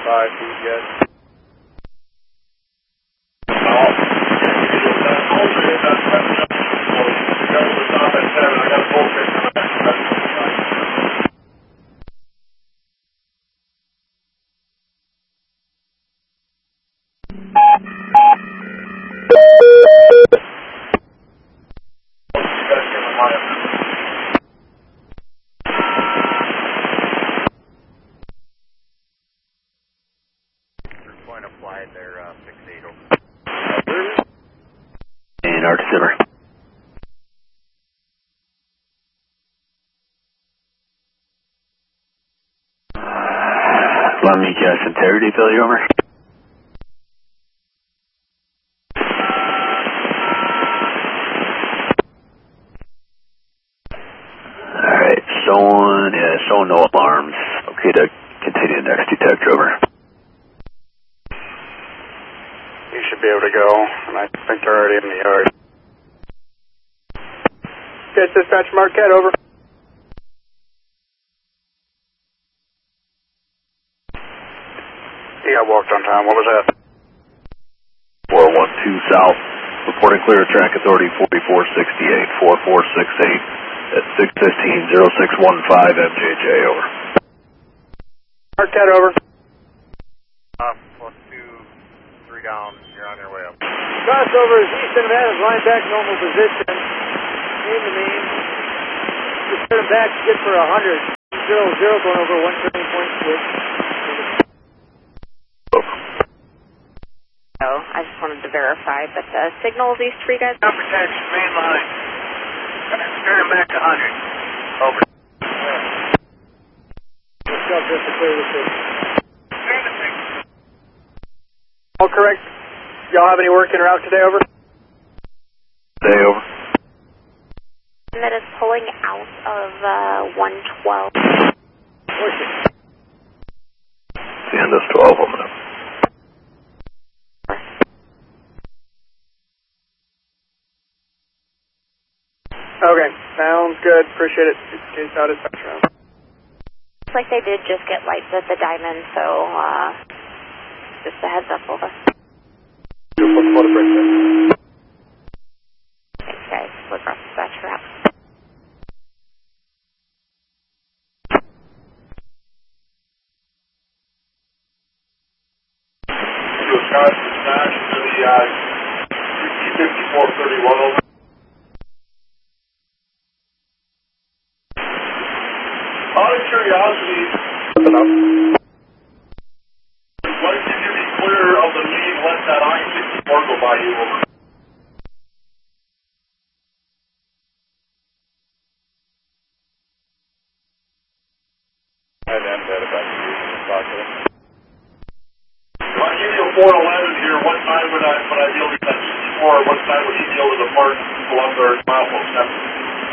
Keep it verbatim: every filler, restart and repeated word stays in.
five feet yet. Applied their uh, six eight over. And our December. Let me guess, integrity failure over. Alright, showing, yeah, showing no alarms. Okay to continue next detect over. You should be able to go, and I think they're already in the yard. Okay, dispatch Marquette, over. You got walked on time, what was that? four one two South, reporting clear of track authority forty-four sixty-eight, four four six eight at six fifteen oh six one five M J J, over. Marquette, over. Uh, plus two, three down, you're on your way up. Crossover is east and advantage, line back, normal position. Aim the main. Just turn him back, good for one hundred. zero zero going over one turning point switch. So I just wanted to verify, but uh, signal these three guys. Upper Texas, main line. Turn him back to one hundred. Over. Let's go just to clear the signal. All correct. Y'all have any work in or out today, over? Stay over. That is pulling out of uh, one twelve. And this twelve, I'm gonna. Okay, sounds good. Appreciate it. Case out is back around. Looks like they did just get lights at the diamond, so uh, just a heads up, over. Thanks, guys. Look across the dispatch route. Scott, dispatch to the uh, fifty-four thirty-one, over. Out of curiosity, what did you be clear of the lead, let that I sixty-four go by you, over? I had M data back to you. Talk to them. If I give you a four eleven here, what time would I, would I deal with that sixty-four, or what time would he deal with the part Columbia or Milepost seven?